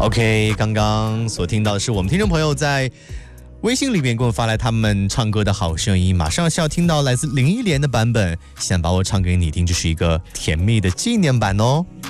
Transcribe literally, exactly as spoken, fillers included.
OK， 刚刚所听到的是我们听众朋友在微信里面给我发来他们唱歌的好声音，马上是要听到来自林忆莲的版本，想把我唱给你听，这是一个甜蜜的纪念版哦。